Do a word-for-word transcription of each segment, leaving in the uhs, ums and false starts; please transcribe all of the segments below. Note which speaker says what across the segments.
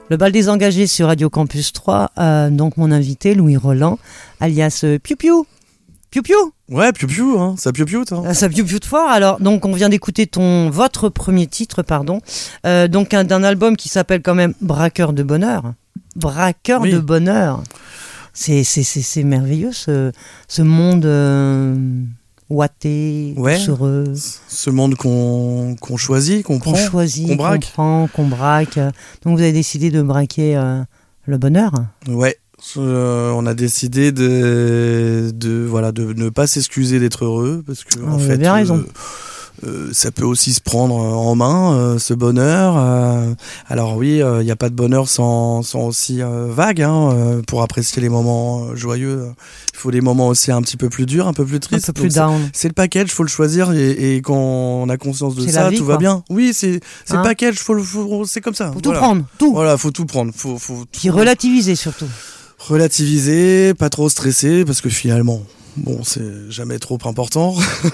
Speaker 1: Le bal des engagés sur Radio Campus trois, euh, donc mon invité Louis Roland, alias euh, Piu Piu. Piu Piu.
Speaker 2: Ouais, Piu Piu, hein, ça Piu Piu, hein.
Speaker 1: Euh, ça Piu Piu de fort. Alors, donc on vient d'écouter ton, votre premier titre, pardon, euh, donc un, d'un album qui s'appelle quand même Braqueur de bonheur. Braqueur oui. de bonheur. C'est, c'est, c'est, c'est merveilleux ce, ce monde euh, ouaté,
Speaker 2: ouais,
Speaker 1: doucereux.
Speaker 2: Ce monde qu'on, qu'on choisit, qu'on, qu'on prend,
Speaker 1: choisit,
Speaker 2: qu'on braque.
Speaker 1: Qu'on prend, qu'on braque. Donc vous avez décidé de braquer euh, le bonheur.
Speaker 2: Ouais. Euh, on a décidé de, de, voilà, de ne pas s'excuser d'être heureux parce que
Speaker 1: ah,
Speaker 2: en
Speaker 1: vous
Speaker 2: fait,
Speaker 1: avez bien raison.
Speaker 2: Euh, euh, ça peut aussi se prendre en main, euh, ce bonheur. Euh, alors oui, il euh, n'y a pas de bonheur sans, sans aussi euh, vague. Hein, euh, pour apprécier les moments joyeux, il euh, faut des moments aussi un petit peu plus durs, un peu plus tristes.
Speaker 1: Un peu plus down.
Speaker 2: C'est, c'est le package, faut le choisir et, et quand on a conscience de
Speaker 1: c'est
Speaker 2: ça,
Speaker 1: vie,
Speaker 2: tout
Speaker 1: quoi.
Speaker 2: va bien. Oui, c'est, c'est
Speaker 1: hein
Speaker 2: le package, faut, faut, c'est comme ça.
Speaker 1: Faut
Speaker 2: voilà.
Speaker 1: tout prendre, tout.
Speaker 2: Voilà, faut tout prendre. Faut, faut tout...
Speaker 1: Puis relativiser surtout.
Speaker 2: Relativiser, pas trop stresser, parce que finalement, bon, c'est jamais trop important.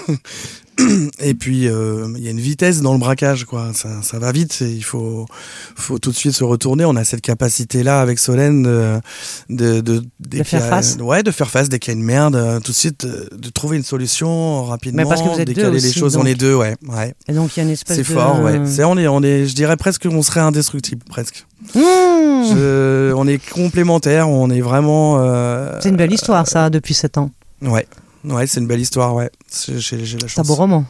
Speaker 2: Et puis, il euh, y a une vitesse dans le braquage, quoi. Ça, ça va vite. Et il faut, faut tout de suite se retourner. On a cette capacité-là avec Solène de, de, de,
Speaker 1: de faire face.
Speaker 2: Ouais, de faire face dès qu'il y a une merde, tout de suite, de trouver une solution rapidement.
Speaker 1: Mais parce que vous êtes
Speaker 2: décaler
Speaker 1: deux
Speaker 2: les
Speaker 1: aussi,
Speaker 2: choses.
Speaker 1: donc.
Speaker 2: On est deux, ouais, ouais.
Speaker 1: Et donc il y a une espèce
Speaker 2: c'est
Speaker 1: de.
Speaker 2: C'est fort, ouais. C'est, on est, on est, je dirais presque qu'on serait indestructible, presque.
Speaker 1: Mmh.
Speaker 2: Je, on est complémentaires. On est vraiment. Euh,
Speaker 1: c'est une belle histoire, ça, depuis sept ans.
Speaker 2: Ouais. Ouais, c'est une belle histoire, ouais. J'ai, j'ai la chance.
Speaker 1: C'est un beau roman.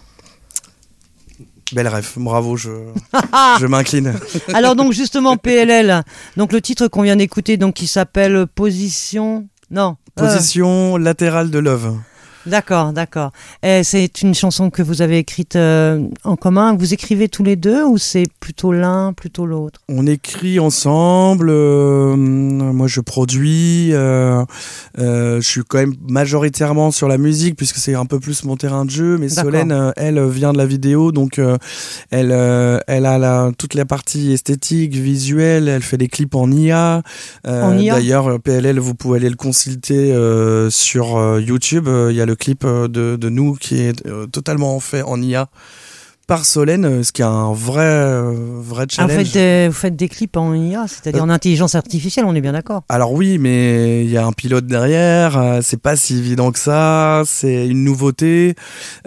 Speaker 2: Belle rêve, bravo, je, je m'incline.
Speaker 1: Alors donc justement P L L, donc le titre qu'on vient d'écouter, donc qui s'appelle Position, non.
Speaker 2: Position euh... latérale de Love.
Speaker 1: D'accord, d'accord. Et c'est une chanson que vous avez écrite euh, en commun. Vous écrivez tous les deux ou c'est plutôt l'un, plutôt l'autre ?
Speaker 2: On écrit ensemble. Euh, moi, je produis. Euh, euh, je suis quand même majoritairement sur la musique puisque c'est un peu plus mon terrain de jeu. Mais
Speaker 1: d'accord.
Speaker 2: Solène, euh, elle vient de la vidéo, donc euh, elle, euh, elle a la, toute la partie esthétique, visuelle. Elle fait des clips en I A. Euh,
Speaker 1: en I A.
Speaker 2: D'ailleurs, P L L, vous pouvez aller le consulter euh, sur euh, YouTube. Il euh, y a le clip de, de nous qui est euh, totalement fait en I A par Solène, ce qui est un vrai, euh, vrai challenge.
Speaker 1: Ah, vous, faites des, vous faites des clips en I A, c'est-à-dire euh, en intelligence artificielle, on est bien d'accord.
Speaker 2: Alors oui, mais il y a un pilote derrière, euh, c'est pas si évident que ça, c'est une nouveauté.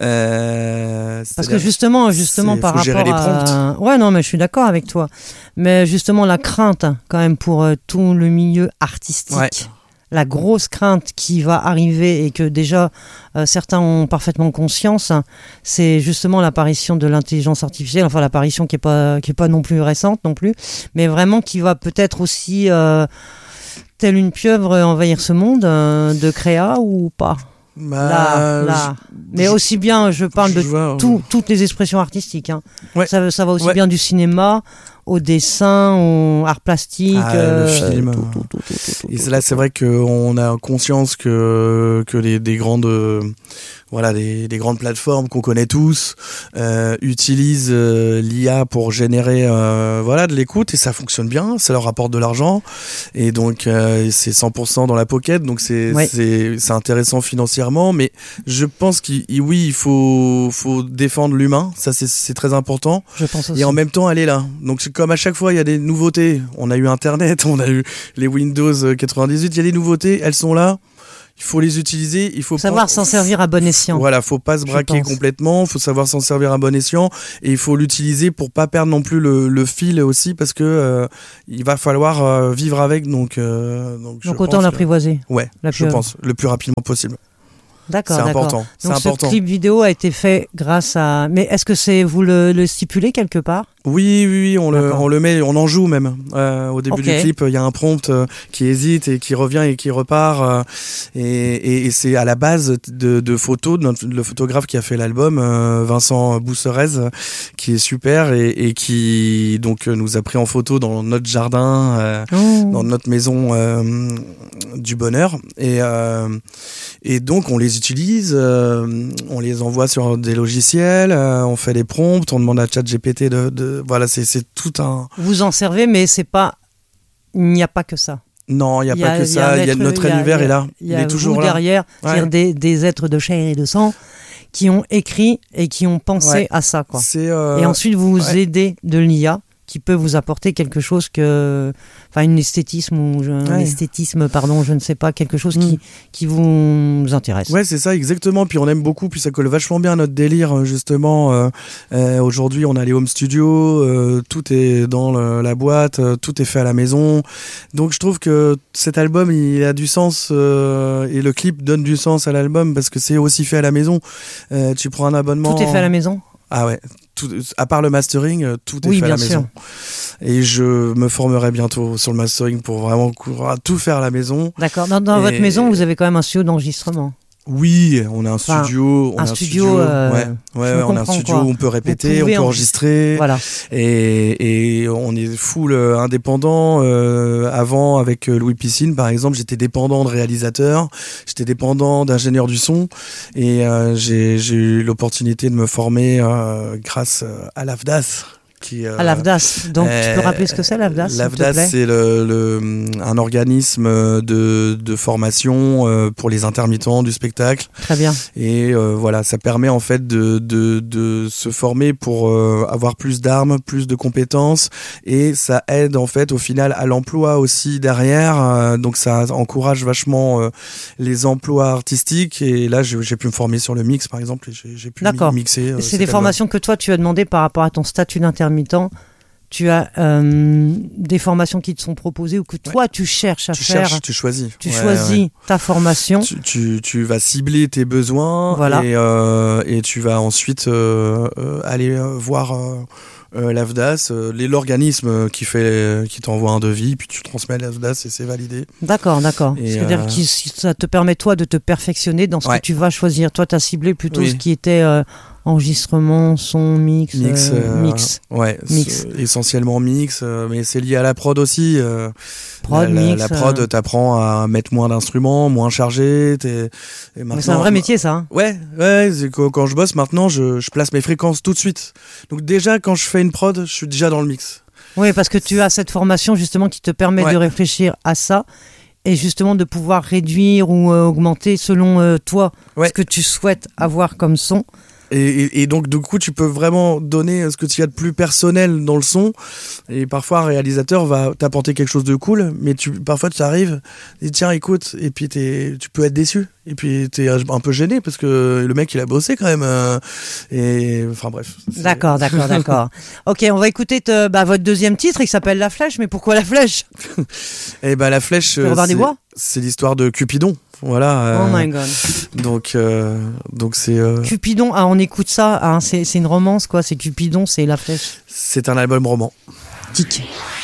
Speaker 2: Euh,
Speaker 1: Parce que justement, justement par
Speaker 2: faut
Speaker 1: rapport
Speaker 2: gérer les
Speaker 1: à... Ouais, non, mais je suis d'accord avec toi. Mais justement, la crainte, quand même, pour euh, tout le milieu artistique... Ouais. La grosse crainte qui va arriver et que déjà euh, certains ont parfaitement conscience, c'est justement l'apparition de l'intelligence artificielle, enfin l'apparition qui est pas qui est pas non plus récente non plus, mais vraiment qui va peut-être aussi euh, telle une pieuvre envahir ce monde euh, de créa ou pas.
Speaker 2: Bah,
Speaker 1: là, là. Je, mais je, aussi bien, je parle je, de vois, tout, ouais. toutes les expressions artistiques. Hein.
Speaker 2: Ouais.
Speaker 1: Ça, ça va aussi
Speaker 2: ouais.
Speaker 1: bien du cinéma au dessin, au art plastique,
Speaker 2: ah,
Speaker 1: euh,
Speaker 2: le film. Tout, tout, tout, tout, tout, et tout, là, tout. C'est vrai qu'on a conscience que que les des grandes euh, voilà des, des grandes plateformes qu'on connaît tous euh, utilisent euh, l'I A pour générer euh, voilà de l'écoute et ça fonctionne bien, ça leur rapporte de l'argent et donc euh, c'est cent pour cent dans la pocket, donc c'est ouais. c'est c'est intéressant financièrement, mais je pense qu'il oui il faut faut défendre l'humain, ça c'est c'est très important.
Speaker 1: Je pense aussi.
Speaker 2: Et en même temps aller là. Donc comme à chaque fois il y a des nouveautés, on a eu Internet, on a eu les Windows quatre-vingt-dix-huit, il y a des nouveautés, elles sont là. Il faut les utiliser, il faut
Speaker 1: savoir
Speaker 2: pas...
Speaker 1: s'en servir à bon escient.
Speaker 2: Voilà, faut pas se braquer complètement, faut savoir s'en servir à bon escient et il faut l'utiliser pour pas perdre non plus le, le fil aussi parce que euh, il va falloir euh, vivre avec donc euh, donc,
Speaker 1: donc autant l'apprivoiser.
Speaker 2: Que... Ouais, je pense le plus rapidement possible.
Speaker 1: D'accord,
Speaker 2: c'est
Speaker 1: d'accord.
Speaker 2: important.
Speaker 1: Donc
Speaker 2: c'est
Speaker 1: ce
Speaker 2: important.
Speaker 1: clip vidéo a été fait grâce à. Mais est-ce que c'est vous le, le stipulez quelque part ?
Speaker 2: Oui, oui, oui, on le, on le met, on en joue même. Euh, au début okay. du clip, il y a un prompt euh, qui hésite et qui revient et qui repart. Euh, et, et, et c'est à la base de, de photos de notre, le photographe qui a fait l'album, euh, Vincent Bousserez, qui est super et, et qui donc nous a pris en photo dans notre jardin, euh, oh. dans notre maison euh, du bonheur. Et, euh, et donc on les utilise, euh, on les envoie sur des logiciels, euh, on fait des prompts, on demande à ChatGPT de, de voilà, c'est, c'est tout un...
Speaker 1: Vous en servez, mais c'est pas... Il n'y a pas que ça.
Speaker 2: Non, il n'y a, a pas que ça. Il y a notre y a, univers
Speaker 1: y a,
Speaker 2: est là.
Speaker 1: Il, y a
Speaker 2: il est toujours
Speaker 1: vous
Speaker 2: là.
Speaker 1: derrière,
Speaker 2: ouais.
Speaker 1: c'est-à-dire des, des êtres de chair et de sang qui ont écrit et qui ont pensé
Speaker 2: ouais.
Speaker 1: à ça, quoi.
Speaker 2: C'est, euh...
Speaker 1: Et ensuite, vous vous
Speaker 2: ouais.
Speaker 1: aidez de l'I A qui peut vous apporter quelque chose que, enfin, une esthétisme ou je, ouais. un esthétisme, pardon, je ne sais pas, quelque chose qui, mmh. qui vous intéresse.
Speaker 2: Ouais, c'est ça, exactement. Puis on aime beaucoup, puis ça colle vachement bien à notre délire, justement. Euh, euh, aujourd'hui, on a les home studios, euh, tout est dans le, la boîte, euh, tout est fait à la maison. Donc je trouve que cet album, il a du sens euh, et le clip donne du sens à l'album parce que c'est aussi fait à la maison. Euh, tu prends un abonnement.
Speaker 1: Tout est fait à la maison ?
Speaker 2: Ah ouais. Tout, à part le mastering, tout est
Speaker 1: oui,
Speaker 2: fait à la
Speaker 1: sûr.
Speaker 2: maison. Et je me formerai bientôt sur le mastering pour vraiment tout faire à la maison.
Speaker 1: D'accord. Dans, dans
Speaker 2: et...
Speaker 1: votre maison, vous avez quand même un studio d'enregistrement.
Speaker 2: Oui, on a un
Speaker 1: enfin,
Speaker 2: studio, on
Speaker 1: un,
Speaker 2: a un
Speaker 1: studio,
Speaker 2: studio,
Speaker 1: euh,
Speaker 2: ouais, ouais, ouais on a un studio
Speaker 1: quoi.
Speaker 2: où on peut répéter, on peut enregistrer,
Speaker 1: voilà.
Speaker 2: et, et on est full euh, indépendant. Euh, avant, avec Louis Piscine, par exemple, j'étais dépendant de réalisateur, j'étais dépendant d'ingénieur du son, et euh, j'ai, j'ai eu l'opportunité de me former euh, grâce à l'A F D A S. Qui, euh,
Speaker 1: à l'A F D A S. Donc, euh, tu peux rappeler ce que c'est l'A F D A S?
Speaker 2: L'A F D A S, c'est le, le, un organisme de, de formation euh, pour les intermittents du spectacle.
Speaker 1: Très bien.
Speaker 2: Et euh, voilà, ça permet en fait de, de, de se former pour euh, avoir plus d'armes, plus de compétences, et ça aide en fait au final à l'emploi aussi derrière. Euh, donc ça encourage vachement euh, les emplois artistiques. Et là, j'ai, j'ai pu me former sur le mix, par exemple, et j'ai, j'ai pu mi- mixer. Euh,
Speaker 1: c'est des formations que toi tu as demandé par rapport à ton statut d'intermittent. Tu as euh, des formations qui te sont proposées ou que toi ouais. tu cherches à
Speaker 2: tu
Speaker 1: faire.
Speaker 2: Cherches, tu choisis.
Speaker 1: Tu
Speaker 2: ouais,
Speaker 1: choisis
Speaker 2: ouais.
Speaker 1: ta formation.
Speaker 2: Tu, tu, tu vas cibler tes besoins
Speaker 1: voilà.
Speaker 2: et, euh, et tu vas ensuite euh, euh, aller voir euh, euh, l'A F D A S, euh, l'organisme qui, fait, qui t'envoie un devis, puis tu transmets à l'A F D A S et c'est validé.
Speaker 1: D'accord, d'accord. Et c'est-à-dire euh... que ça te permet toi de te perfectionner dans ce ouais. que tu vas choisir. Toi, tu as ciblé plutôt oui. ce qui était... Euh, enregistrement, son, mix,
Speaker 2: mix,
Speaker 1: euh,
Speaker 2: euh,
Speaker 1: mix.
Speaker 2: Ouais,
Speaker 1: mix.
Speaker 2: essentiellement mix, euh, mais c'est lié à la prod aussi. Euh,
Speaker 1: prod,
Speaker 2: la,
Speaker 1: mix.
Speaker 2: La, la prod, euh... t'apprends à mettre moins d'instruments, moins chargé. T'es, et maintenant,
Speaker 1: c'est un vrai métier, ça. Hein.
Speaker 2: Ouais, ouais. C'est quand, quand je bosse maintenant, je, je place mes fréquences tout de suite. Donc déjà, quand je fais une prod, je suis déjà dans le mix.
Speaker 1: Oui, parce que tu as cette formation justement qui te permet ouais. de réfléchir à ça. Et justement de pouvoir réduire ou euh, augmenter selon euh, toi ouais. ce que tu souhaites avoir comme son.
Speaker 2: Et, et, et donc du coup tu peux vraiment donner ce que tu as de plus personnel dans le son, et parfois un réalisateur va t'apporter quelque chose de cool, mais tu, parfois tu arrives et tiens écoute, et puis t'es, tu peux être déçu, et puis t'es un peu gêné parce que le mec il a bossé quand même, euh, et enfin bref.
Speaker 1: C'est... D'accord, d'accord, d'accord. Ok, on va écouter te, bah, votre deuxième titre, il s'appelle La Flèche, mais pourquoi La Flèche?
Speaker 2: Et bah La Flèche, c'est, c'est l'histoire de Cupidon. Voilà. Euh,
Speaker 1: oh my god.
Speaker 2: Donc, euh, donc c'est. Euh...
Speaker 1: Cupidon, ah, on écoute ça, hein, c'est, c'est une romance quoi, c'est Cupidon, c'est La Flèche.
Speaker 2: C'est un album roman.
Speaker 1: Tic.